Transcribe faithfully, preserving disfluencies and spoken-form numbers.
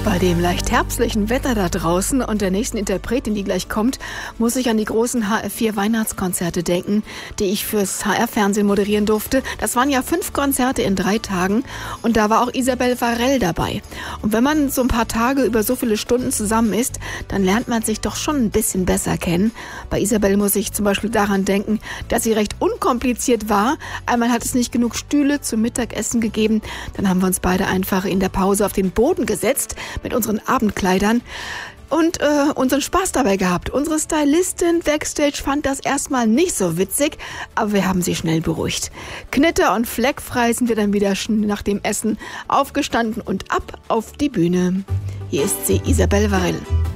Bei dem leicht herbstlichen Wetter da draußen und der nächsten Interpretin, die gleich kommt, muss ich an die großen H F vier Weihnachtskonzerte denken, die ich fürs H R-Fernsehen moderieren durfte. Das waren ja fünf Konzerte in drei Tagen und da war auch Isabel Varell dabei. Und wenn man so ein paar Tage über so viele Stunden zusammen ist, dann lernt man sich doch schon ein bisschen besser kennen. Bei Isabel muss ich zum Beispiel daran denken, dass sie recht unkompliziert war. Einmal hat es nicht genug Stühle zum Mittagessen gegeben, dann haben wir uns beide einfach in der Pause auf den Boden gesetzt mit unseren Abendkleidern und äh, unseren Spaß dabei gehabt. Unsere Stylistin Backstage fand das erstmal nicht so witzig, aber wir haben sie schnell beruhigt. Knitter und fleckfrei sind wir dann wieder nach dem Essen aufgestanden und ab auf die Bühne. Hier ist sie, Isabel Varell.